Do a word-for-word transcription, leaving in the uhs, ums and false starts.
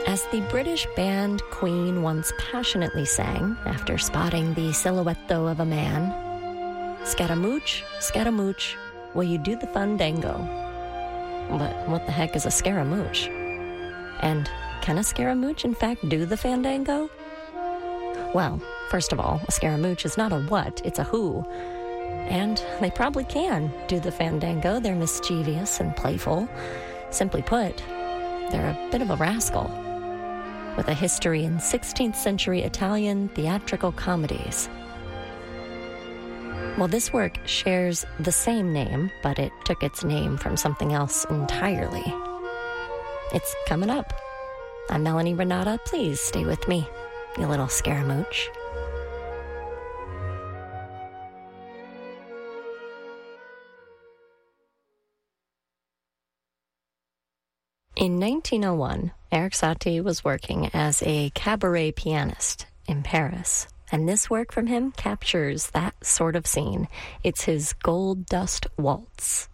As the British band Queen once passionately sang after spotting the silhouetto of a man, "Scaramouche, Scaramouche, will you do the fandango?" But what the heck is a Scaramouche? And can a Scaramouche in fact do the fandango? Well, first of all, a Scaramouche is not a what, it's a who. And they probably can do the fandango. They're mischievous and playful. Simply put, they're a bit of a rascal, with a history in sixteenth century Italian theatrical comedies. Well, this work shares the same name, but it took its name from something else entirely. It's coming up. I'm Melanie Renata. Please stay with me, you little Scaramouche. In nineteen oh one, Erik Satie was working as a cabaret pianist in Paris, and this work from him captures that sort of scene. It's his Gold Dust Waltz.